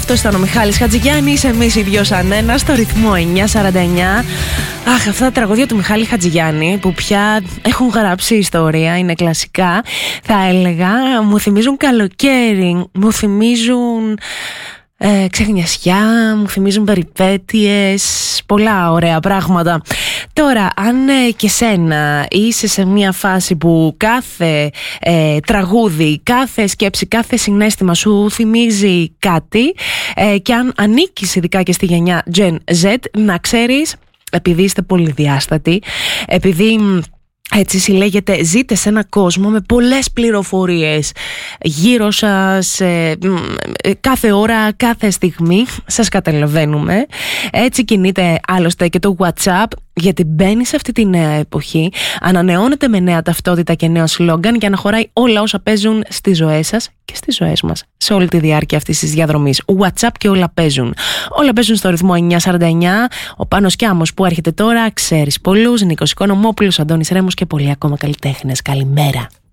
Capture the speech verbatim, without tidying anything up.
αυτός ήταν ο Μιχάλης Χατζηγιάννης. Εμείς οι δυο σαν ένα στο ρυθμό εννιά σαράντα εννιά. Αχ, αυτά τα τραγωδία του Μιχάλη Χατζηγιάννη που πια έχουν γράψει ιστορία, είναι κλασικά. Θα έλεγα, μου θυμίζουν καλοκαίρι, μου θυμίζουν ε, ξεχνιασιά, μου θυμίζουν περιπέτειες, πολλά ωραία πράγματα. Τώρα, αν ε, και σένα είσαι σε μια φάση που κάθε ε, τραγούδι, κάθε σκέψη, κάθε συναίσθημα σου θυμίζει κάτι ε, και αν ανήκεις ειδικά και στη γενιά Gen Z, να ξέρεις, επειδή είστε πολυδιάστατοι, επειδή έτσι συλλέγετε, ζείτε σε ένα κόσμο με πολλές πληροφορίες γύρω σας, ε, ε, κάθε ώρα, κάθε στιγμή, σας καταλαβαίνουμε. Έτσι κινείται άλλωστε και το WhatsApp, γιατί μπαίνει σε αυτή τη νέα εποχή, ανανεώνεται με νέα ταυτότητα και νέο σλόγγαν για να χωράει όλα όσα παίζουν στις ζωές σας και στις ζωές μας σε όλη τη διάρκεια αυτής της διαδρομής. WhatsApp και όλα παίζουν. Όλα παίζουν στο ρυθμό εννιά σαράντα εννιά. Ο Πάνος Κιάμος που έρχεται τώρα, ξέρεις πολλούς, Νίκος Οικονομόπουλος, Αντώνης Ρέμος και πολλοί ακόμα καλλιτέχνες. Καλημέρα.